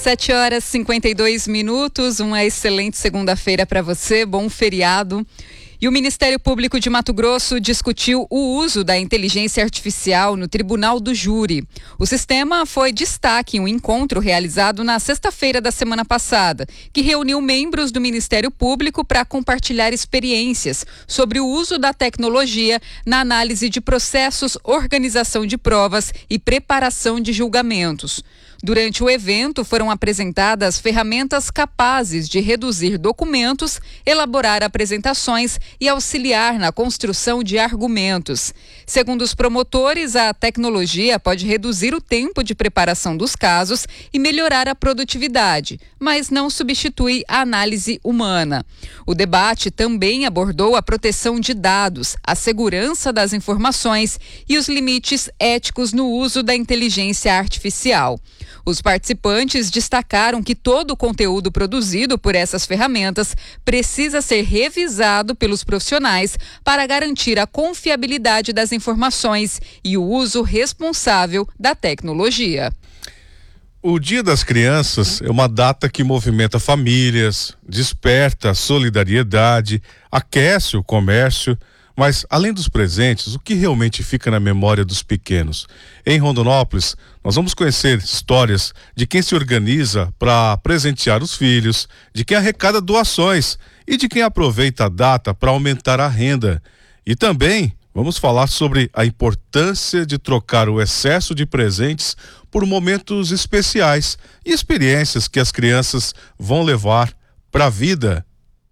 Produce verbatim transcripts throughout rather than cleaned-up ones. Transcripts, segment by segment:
sete horas e cinquenta e dois minutos, uma excelente segunda-feira para você, bom feriado. E o Ministério Público de Mato Grosso discutiu o uso da inteligência artificial no Tribunal do Júri. O sistema foi destaque em um encontro realizado na sexta-feira da semana passada, que reuniu membros do Ministério Público para compartilhar experiências sobre o uso da tecnologia na análise de processos, organização de provas e preparação de julgamentos. Durante o evento, foram apresentadas ferramentas capazes de reduzir documentos, elaborar apresentações e auxiliar na construção de argumentos. Segundo os promotores, a tecnologia pode reduzir o tempo de preparação dos casos e melhorar a produtividade, mas não substitui a análise humana. O debate também abordou a proteção de dados, a segurança das informações e os limites éticos no uso da inteligência artificial. Os participantes destacaram que todo o conteúdo produzido por essas ferramentas precisa ser revisado pelos profissionais para garantir a confiabilidade das informações e o uso responsável da tecnologia. O Dia das Crianças é uma data que movimenta famílias, desperta a solidariedade, aquece o comércio. Mas, além dos presentes, o que realmente fica na memória dos pequenos? Em Rondonópolis, nós vamos conhecer histórias de quem se organiza para presentear os filhos, de quem arrecada doações e de quem aproveita a data para aumentar a renda. E também vamos falar sobre a importância de trocar o excesso de presentes por momentos especiais e experiências que as crianças vão levar para a vida.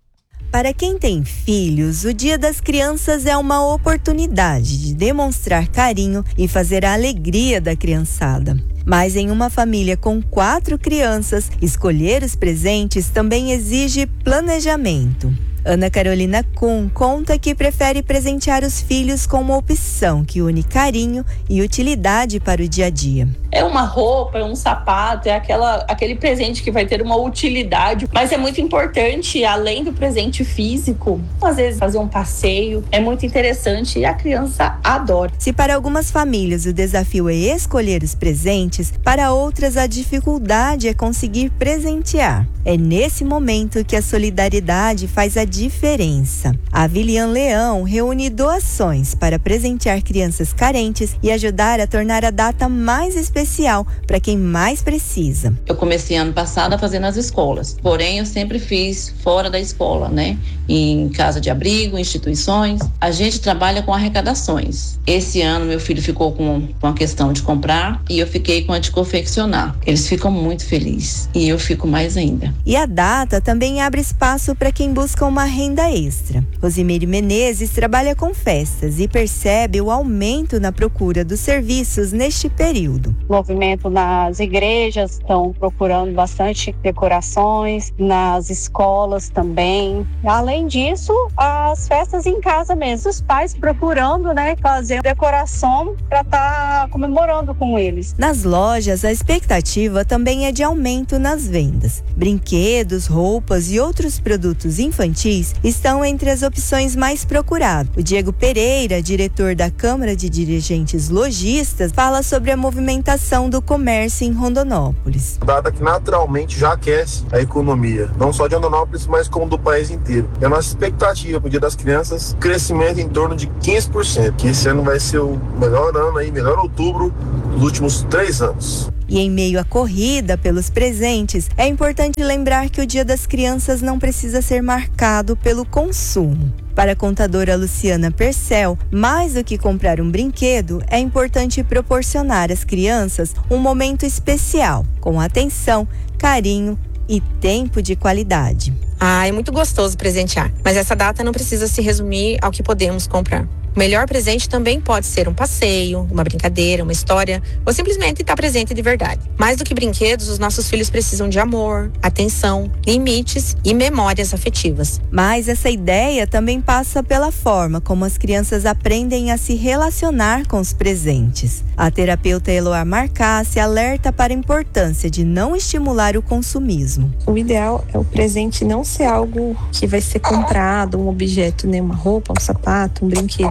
Para quem tem filhos, o Dia das Crianças é uma oportunidade de demonstrar carinho e fazer a alegria da criançada. Mas em uma família com quatro crianças, escolher os presentes também exige planejamento. Ana Carolina Kuhn conta que prefere presentear os filhos com uma opção que une carinho e utilidade para o dia a dia. É uma roupa, é um sapato, é aquela, aquele presente que vai ter uma utilidade, mas é muito importante, além do presente físico, às vezes fazer um passeio, é muito interessante e a criança adora. Se para algumas famílias o desafio é escolher os presentes, para outras a dificuldade é conseguir presentear. É nesse momento que a solidariedade faz a diferença. A Vilian Leão reúne doações para presentear crianças carentes e ajudar a tornar a data mais especial para quem mais precisa. Eu comecei ano passado a fazer nas escolas, porém eu sempre fiz fora da escola, né? Em casa de abrigo, instituições. A gente trabalha com arrecadações. Esse ano meu filho ficou com, com a questão de comprar e eu fiquei com a de confeccionar. Eles ficam muito felizes e eu fico mais ainda. E a data também abre espaço para quem busca uma renda extra. Rosimeire Menezes trabalha com festas e percebe o aumento na procura dos serviços neste período. O movimento nas igrejas estão procurando bastante decorações, nas escolas também. Além disso, as festas em casa mesmo, os pais procurando, né, fazer decoração para estar tá comemorando com eles. Nas lojas, a expectativa também é de aumento nas vendas. Brinquedos, roupas e outros produtos infantis estão entre as opções mais procuradas. O Diego Pereira, diretor da Câmara de Dirigentes Lojistas, fala sobre a movimentação do comércio em Rondonópolis. Data que naturalmente já aquece a economia, não só de Rondonópolis, mas como do país inteiro. E a nossa expectativa para o Dia das Crianças, crescimento em torno de quinze por cento, que esse ano vai ser o melhor ano, aí, melhor outubro dos últimos três anos. E em meio à corrida pelos presentes, é importante lembrar que o Dia das Crianças não precisa ser marcado pelo consumo. Para a contadora Luciana Percel, mais do que comprar um brinquedo, é importante proporcionar às crianças um momento especial, com atenção, carinho e tempo de qualidade. Ah, é muito gostoso presentear, mas essa data não precisa se resumir ao que podemos comprar. O melhor presente também pode ser um passeio, uma brincadeira, uma história, ou simplesmente estar presente de verdade. Mais do que brinquedos, os nossos filhos precisam de amor, atenção, limites e memórias afetivas. Mas essa ideia também passa pela forma como as crianças aprendem a se relacionar com os presentes. A terapeuta Eloá Marcassi alerta para a importância de não estimular o consumismo. O ideal é o presente não ser algo que vai ser comprado, um objeto, né? Uma roupa, um sapato, um brinquedo.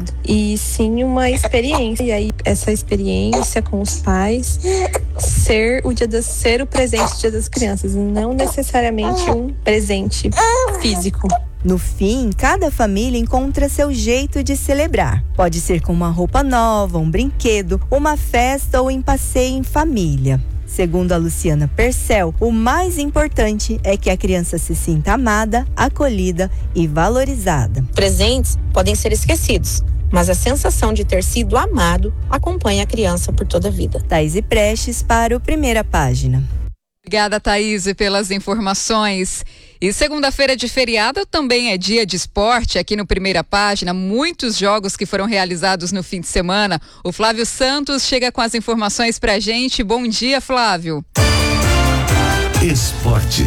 medo, e sim uma experiência. E aí, essa experiência com os pais, ser o dia das, ser o presente do Dia das Crianças, e não necessariamente um presente físico. No fim, cada família encontra seu jeito de celebrar. Pode ser com uma roupa nova, um brinquedo, uma festa ou em passeio em família. Segundo a Luciana Percel, o mais importante é que a criança se sinta amada, acolhida e valorizada. Presentes podem ser esquecidos, mas a sensação de ter sido amado acompanha a criança por toda a vida. Thaís Prestes para o Primeira Página. Obrigada, Thaís, pelas informações. E segunda-feira de feriado também é dia de esporte aqui no Primeira Página. Muitos jogos que foram realizados no fim de semana. O Flávio Santos chega com as informações pra gente. Bom dia, Flávio. Esporte.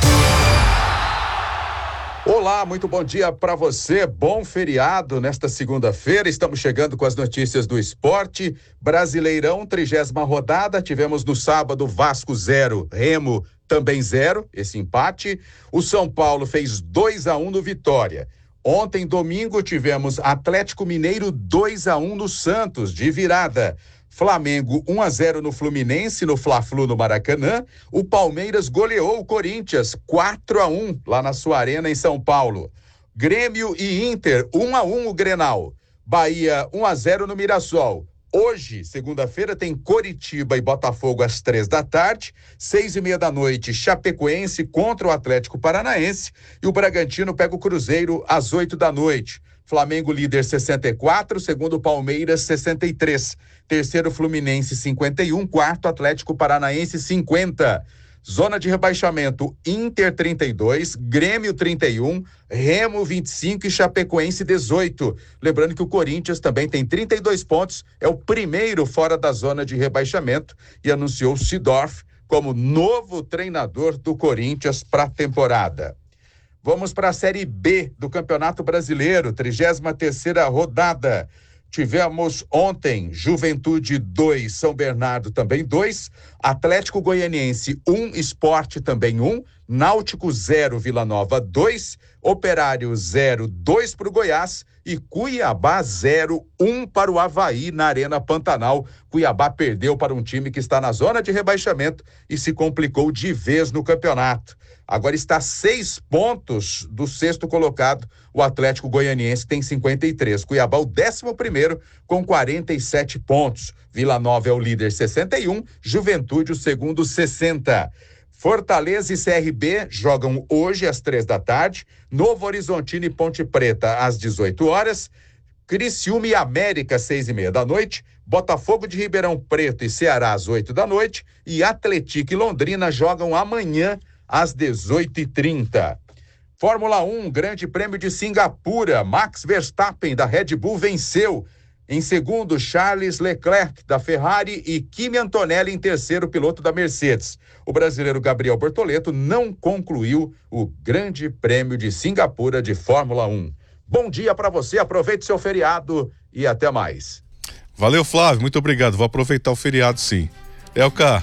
Olá, muito bom dia para você. Bom feriado nesta segunda-feira. Estamos chegando com as notícias do esporte. Brasileirão, trigésima rodada. Tivemos no sábado Vasco zero, Remo também zero, esse empate. O São Paulo fez dois a um no Vitória. Ontem, domingo, tivemos Atlético Mineiro dois a um no Santos, de virada. Flamengo um a zero no Fluminense, no Fla-Flu no Maracanã. O Palmeiras goleou o Corinthians quatro a um lá na sua arena em São Paulo. Grêmio e Inter um a um o Grenal. Bahia um a zero no Mirassol. Hoje, segunda-feira, tem Coritiba e Botafogo às três da tarde, seis e meia da noite, Chapecoense contra o Atlético Paranaense e o Bragantino pega o Cruzeiro às oito da noite. Flamengo líder sessenta e quatro, segundo Palmeiras sessenta e três, terceiro Fluminense cinquenta e um, quarto Atlético Paranaense cinquenta. Zona de rebaixamento, Inter trinta e dois, Grêmio trinta e um, Remo vinte e cinco e Chapecoense dezoito. Lembrando que o Corinthians também tem trinta e dois pontos, é o primeiro fora da zona de rebaixamento e anunciou Seedorf como novo treinador do Corinthians para a temporada. Vamos para a Série B do Campeonato Brasileiro, trigésima terceira rodada. Tivemos ontem Juventude dois, São Bernardo também dois, Atlético Goianiense um, Sport também um, Náutico zero, Vila Nova dois, Operário zero, dois para o Goiás e Cuiabá zero, um para o Avaí na Arena Pantanal. Cuiabá perdeu para um time que está na zona de rebaixamento e se complicou de vez no campeonato. Agora está seis pontos do sexto colocado, o Atlético Goianiense tem cinquenta e três. Cuiabá o décimo primeiro com quarenta e sete pontos. Vila Nova é o líder sessenta e um, Juventude o segundo sessenta. Fortaleza e C R B jogam hoje às três da tarde, Novo Horizontino e Ponte Preta às dezoito horas, Criciúma e América seis e meia da noite, Botafogo de Ribeirão Preto e Ceará às oito da noite e Atlético e Londrina jogam amanhã às dezoito e trinta. Fórmula um, Grande Prêmio de Singapura, Max Verstappen da Red Bull venceu. Em segundo, Charles Leclerc da Ferrari e Kimi Antonelli em terceiro, piloto da Mercedes. O brasileiro Gabriel Bortoleto não concluiu o Grande Prêmio de Singapura de Fórmula um. Bom dia para você, aproveite seu feriado e até mais. Valeu, Flávio, muito obrigado. Vou aproveitar o feriado, sim. Elka,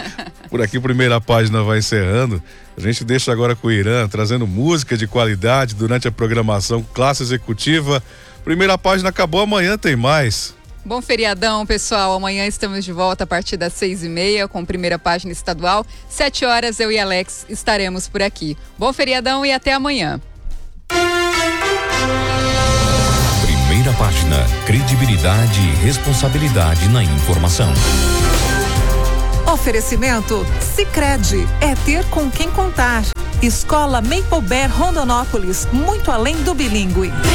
por aqui Primeira Página vai encerrando. A gente deixa agora com o Irã, trazendo música de qualidade durante a programação Classe Executiva. Primeira Página acabou, amanhã tem mais. Bom feriadão, pessoal. Amanhã estamos de volta a partir das seis e meia com Primeira Página Estadual. Sete horas, eu e Alex estaremos por aqui. Bom feriadão e até amanhã. Primeira Página, credibilidade e responsabilidade na informação. Oferecimento Sicredi, é ter com quem contar. Escola Maple Bear Rondonópolis, muito além do bilíngue.